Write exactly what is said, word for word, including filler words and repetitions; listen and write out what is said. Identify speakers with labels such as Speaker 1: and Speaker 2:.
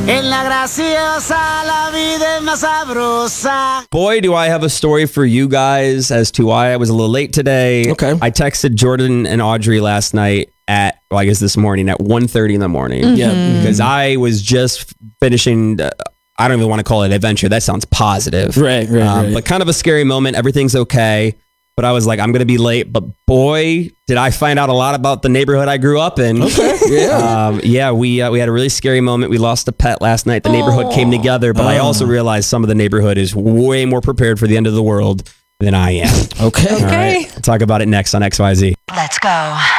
Speaker 1: En la graciosa la vida es más sabrosa.
Speaker 2: Boy, do I have a story for you guys as to why I was a little late today.
Speaker 3: Okay.
Speaker 2: I texted Jordan and Audrey last night at, well, I guess this morning at one thirty in the morning.
Speaker 3: Mm-hmm. Yeah.
Speaker 2: Because I was just finishing, uh, I don't even want to call it adventure. That sounds positive.
Speaker 3: Right, right,
Speaker 2: um,
Speaker 3: right.
Speaker 2: But kind of a scary moment. Everything's okay. But I was like, I'm going to be late. But boy, did I find out a lot about the neighborhood I grew up in.
Speaker 3: Okay, yeah.
Speaker 2: Um, yeah, we uh, we had a really scary moment. We lost a pet last night. The neighborhood came together. But I also realized some of the neighborhood is way more prepared for the end of the world than I am.
Speaker 3: Okay.
Speaker 2: All right. We'll talk about it next on X Y Z.
Speaker 4: Let's go.